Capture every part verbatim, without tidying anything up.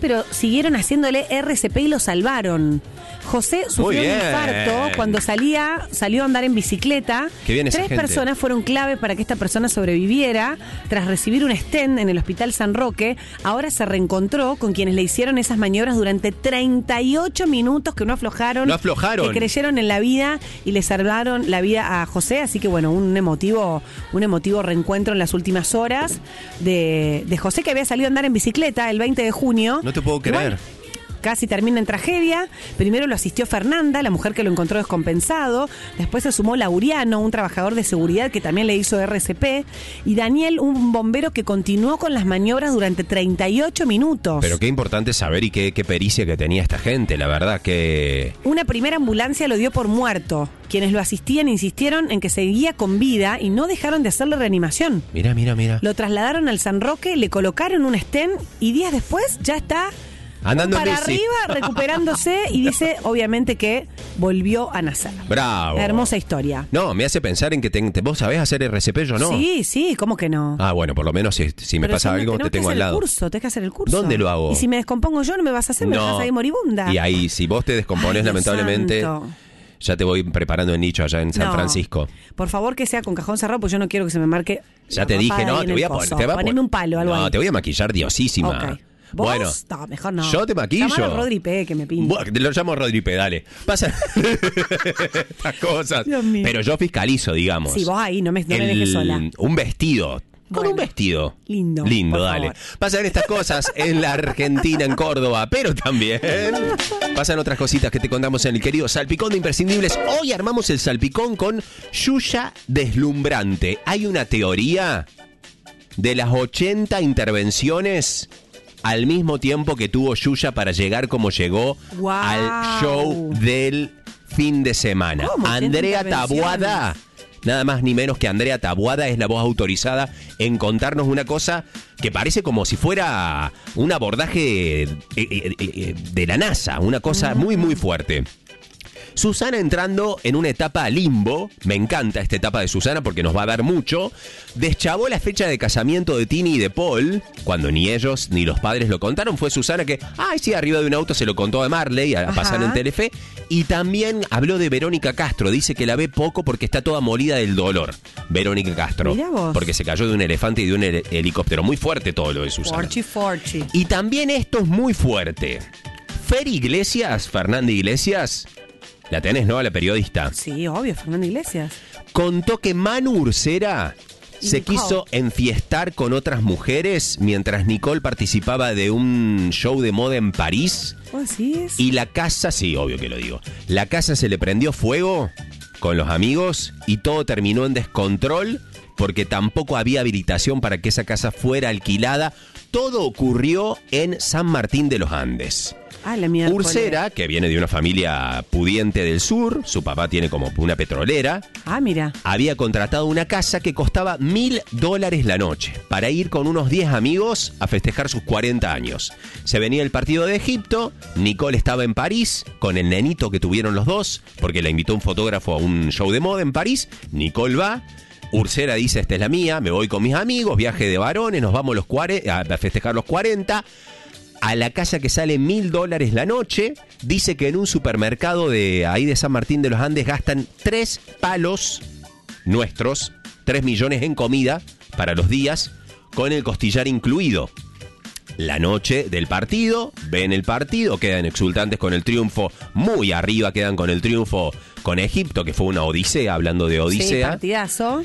pero siguieron haciéndole R C P y lo salvaron. José sufrió un infarto cuando salía, salió a andar en bicicleta. Qué bien esa Tres gente. personas fueron clave para que esta persona sobreviviera. Tras recibir un stent en el Hospital San Roque, ahora se reencontró con quienes le hicieron esas maniobras durante treinta y ocho minutos que no aflojaron. No aflojaron. Que creyeron en la vida y le salvaron la vida a José. Así que bueno, un emotivo, un emotivo reencuentro en las últimas horas de, de José, que había salido a andar en bicicleta el veinte de junio. No te puedo creer. Igual, casi termina en tragedia. Primero lo asistió Fernanda, la mujer que lo encontró descompensado. Después se sumó Lauriano, un trabajador de seguridad que también le hizo R C P. Y Daniel, un bombero que continuó con las maniobras durante treinta y ocho minutos. Pero qué importante saber y qué, qué pericia que tenía esta gente, la verdad que... Una primera ambulancia lo dio por muerto. Quienes lo asistían insistieron en que seguía con vida y no dejaron de hacerle reanimación. Mira, mira, mira. Lo trasladaron al San Roque, le colocaron un stent y días después ya está... Andando para en bici. arriba, recuperándose y dice, obviamente, que volvió a nacer. Bravo. Hermosa historia. No, me hace pensar en que te, te- vos sabés hacer R C P, yo no. Sí, sí, ¿cómo que no? Ah, bueno, por lo menos si, si me Pero pasa si no- algo, tenemos te tengo que al hacer lado. el curso, tenés que hacer el curso. ¿Dónde lo hago? Y si me descompongo yo, no me vas a hacer, me No. vas a ir moribunda. Y ahí, si vos te descompones, Ay, Dios lamentablemente, santo. ya te voy preparando el nicho allá en San No. Francisco. Por favor, que sea con cajón cerrado, pues yo no quiero que se me marque. Ya te la dije, papada no, ahí te en voy el a poner. coso. Te voy a Poneme poner- un palo, algo No, ahí. te voy a maquillar diosísima. Ok. ¿Vos? Bueno, No, mejor no. yo te maquillo. Llamalo a Rodri P, que me pinta. Bueno, te lo llamo Rodri P, dale. Pasa estas cosas. Dios mío. Pero yo fiscalizo, digamos. Sí, vos ahí, no me, no me El- dejes sola. Un vestido. Con Bueno. un vestido. Lindo, Lindo, por dale. favor. Pasan estas cosas en la Argentina, en Córdoba, pero también pasan otras cositas que te contamos en el querido Salpicón de Imprescindibles. Hoy armamos el salpicón con Yuya Deslumbrante. Hay una teoría de las ochenta intervenciones al mismo tiempo que tuvo Yuya para llegar como llegó Guau. al show del fin de semana. ¿Cómo? Andrea ochenta Taboada, nada más ni menos que Andrea Taboada, es la voz autorizada en contarnos una cosa que parece como si fuera un abordaje eh, eh, eh, de la NASA, una cosa muy muy fuerte. Susana entrando en una etapa limbo, me encanta esta etapa de Susana porque nos va a dar mucho, deschavó la fecha de casamiento de Tini y de Paul, cuando ni ellos ni los padres lo contaron, fue Susana que, ay sí, arriba de un auto se lo contó a Marley, a, a pasar en Telefe, y también habló de Verónica Castro, dice que la ve poco porque está toda molida del dolor, Verónica Castro, Mirá vos. porque se cayó de un elefante y de un hel- helicóptero, muy fuerte todo lo de Susana. Forchi, forchi. Y también esto es muy fuerte, Fer Iglesias, Fernanda Iglesias, la tenés, ¿no? A la periodista. Sí, obvio, Fernando Iglesias. Contó que Manu Ursera Y se Nicole. quiso enfiestar con otras mujeres mientras Nicole participaba de un show de moda en París. ¿Vos decís? Y la casa, sí, obvio que lo digo, la casa se le prendió fuego con los amigos y todo terminó en descontrol porque tampoco había habilitación para que esa casa fuera alquilada. Todo ocurrió en San Martín de los Andes. Ah, la mía. Ursera, que viene de una familia pudiente del sur, su papá tiene como una petrolera, Ah, mira. había contratado una casa que costaba mil dólares la noche para ir con unos diez amigos a festejar sus cuarenta años. Se venía el partido de Egipto, Nicole estaba en París con el nenito que tuvieron los dos, porque la invitó un fotógrafo a un show de moda en París. Nicole va. Ursera dice, esta es la mía, me voy con mis amigos, viaje de varones, nos vamos los cuare- a festejar los cuarenta. A la casa que sale mil dólares la noche, dice que en un supermercado de ahí de San Martín de los Andes gastan tres palos nuestros, tres millones en comida para los días, con el costillar incluido. La noche del partido, ven el partido, quedan exultantes con el triunfo, muy arriba quedan con el triunfo con Egipto, que fue una odisea, hablando de Sí, odisea. partidazo.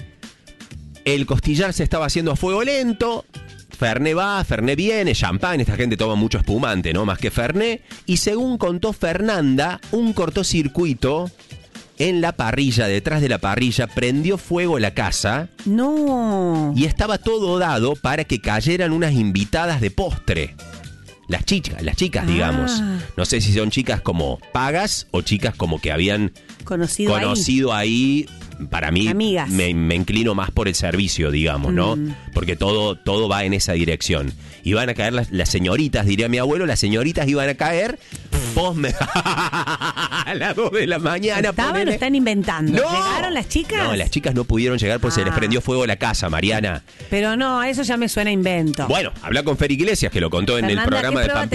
El costillar se estaba haciendo a fuego lento. Fernet va, Fernet viene, champán, esta gente toma mucho espumante, ¿no? Más que Fernet. Y según contó Fernanda, un cortocircuito en la parrilla, detrás de la parrilla, prendió fuego la casa No. y estaba todo dado para que cayeran unas invitadas de postre. Las chicas, las chicas, Ah. digamos. No sé si son chicas como pagas o chicas como que habían Conocido, conocido ahí. Para mí, Amigas. me, me inclino más por el servicio, digamos, ¿no? Mm. Porque todo, todo va en esa dirección. Iban a caer las, las señoritas, diría mi abuelo, las señoritas iban a caer. Vos me... a las dos de la mañana. ¿Estaban o ponele. están inventando? ¡No! ¿Llegaron las chicas? No, las chicas no pudieron llegar porque se les Ah. prendió fuego la casa, Mariana. Pero no, eso ya me suena a invento. Bueno, habla con Fer Iglesias, que lo contó en el Fernanda, programa ¿qué de prueba Pampita.